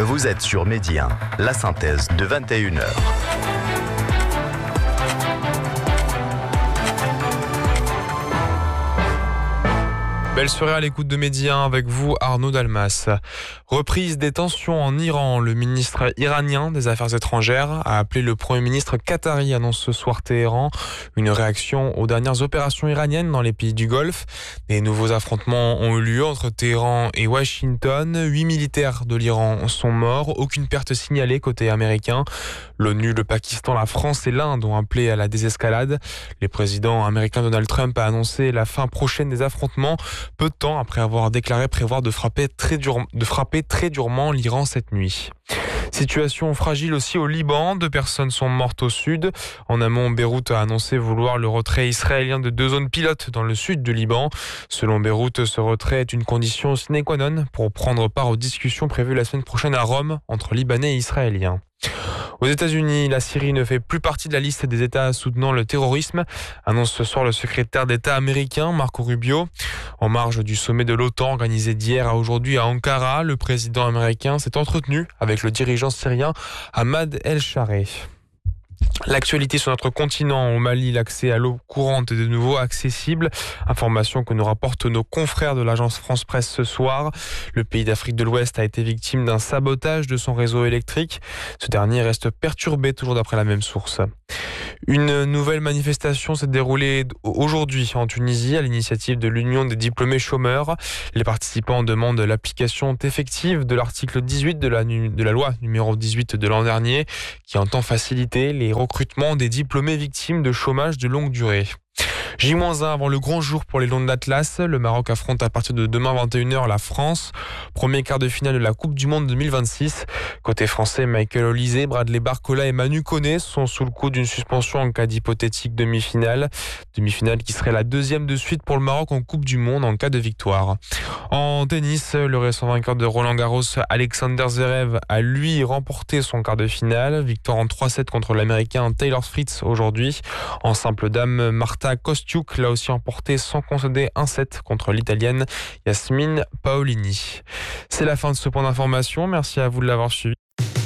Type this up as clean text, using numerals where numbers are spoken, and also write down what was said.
Vous êtes sur Midi 1, la synthèse de 21h. Belle soirée à l'écoute de Midi 1 avec vous, Arnaud Dalmas. Reprise des tensions en Iran. Le ministre iranien des Affaires étrangères a appelé le Premier ministre qatari, annonce ce soir Téhéran. Une réaction aux dernières opérations iraniennes dans les pays du Golfe. Des nouveaux affrontements ont eu lieu entre Téhéran et Washington. 8 militaires de l'Iran sont morts. Aucune perte signalée côté américain. L'ONU, le Pakistan, la France et l'Inde ont appelé à la désescalade. Le président américain Donald Trump a annoncé la fin prochaine des affrontements, peu de temps après avoir déclaré prévoir de frapper très durement l'Iran cette nuit. Situation fragile aussi au Liban. 2 personnes sont mortes au sud. En amont, Beyrouth a annoncé vouloir le retrait israélien de 2 zones pilotes dans le sud du Liban. Selon Beyrouth, ce retrait est une condition sine qua non pour prendre part aux discussions prévues la semaine prochaine à Rome entre Libanais et Israéliens. Aux États-Unis, la Syrie ne fait plus partie de la liste des États soutenant le terrorisme, annonce ce soir le secrétaire d'État américain Marco Rubio. En marge du sommet de l'OTAN organisé d'hier à aujourd'hui à Ankara, le président américain s'est entretenu avec le dirigeant syrien Ahmad El-Shareh. L'actualité sur notre continent, au Mali, l'accès à l'eau courante est de nouveau accessible. Information que nous rapportent nos confrères de l'agence France Presse ce soir. Le pays d'Afrique de l'Ouest a été victime d'un sabotage de son réseau électrique. Ce dernier reste perturbé, toujours d'après la même source. Une nouvelle manifestation s'est déroulée aujourd'hui en Tunisie à l'initiative de l'Union des diplômés chômeurs. Les participants demandent l'application effective de l'article 18 de la loi numéro 18 de l'an dernier qui entend faciliter les recrutements des diplômés victimes de chômage de longue durée. J-1 avant le grand jour pour les Lions de l'Atlas. Le Maroc affronte à partir de demain 21h la France. Premier quart de finale de la Coupe du Monde 2026. Côté français, Michael Olise, Bradley Barcola et Manu Koné sont sous le coup d'une suspension en cas d'hypothétique demi-finale. Demi-finale qui serait la deuxième de suite pour le Maroc en Coupe du Monde en cas de victoire. En tennis, le récent vainqueur de Roland-Garros, Alexander Zverev, a lui remporté son quart de finale. Victoire en 3-7 contre l'Américain Taylor Fritz aujourd'hui. En simple dame, Marta Kostyuk l'a aussi emporté sans concéder un set contre l'Italienne Yasmine Paolini. C'est la fin de ce point d'information. Merci à vous de l'avoir suivi.